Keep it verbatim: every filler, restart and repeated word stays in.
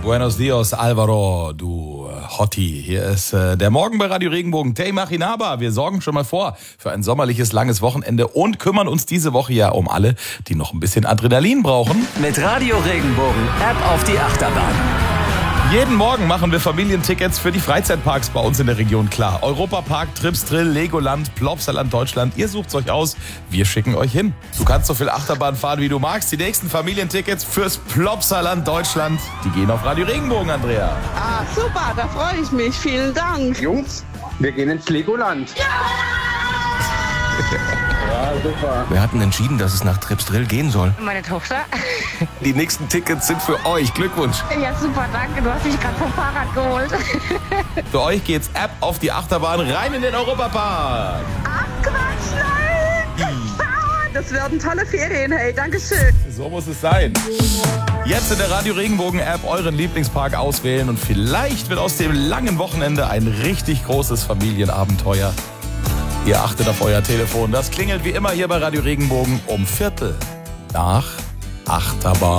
Buenos dias, Alvaro, du Hottie. Hier ist äh, der Morgen bei Radio Regenbogen. Tay Machinaba. Wir sorgen schon mal vor für ein sommerliches, langes Wochenende und kümmern uns diese Woche ja um alle, die noch ein bisschen Adrenalin brauchen. Mit Radio Regenbogen, App auf die Achterbahn. Jeden Morgen machen wir Familientickets für die Freizeitparks bei uns in der Region klar. Europapark, Trips Drill, Legoland, Plopsaland Deutschland. Ihr sucht's euch aus, wir schicken euch hin. Du kannst so viel Achterbahn fahren, wie du magst. Die nächsten Familientickets fürs Plopsaland Deutschland, die gehen auf Radio Regenbogen, Andrea. Ah, super, da freue ich mich. Vielen Dank. Jungs, wir gehen ins Legoland. Ja, super. Wir hatten entschieden, dass es nach Trips Drill gehen soll. Meine Tochter. Die nächsten Tickets sind für euch. Glückwunsch. Ja, super, danke. Du hast mich gerade vom Fahrrad geholt. Für euch geht's ab auf die Achterbahn rein in den Europapark. Ach, Quatsch, nein. Das werden tolle Ferien, hey, danke schön. So muss es sein. Jetzt in der Radio Regenbogen App euren Lieblingspark auswählen und vielleicht wird aus dem langen Wochenende ein richtig großes Familienabenteuer. Ihr achtet auf euer Telefon. Das klingelt wie immer hier bei Radio Regenbogen um Viertel nach Achterbahn.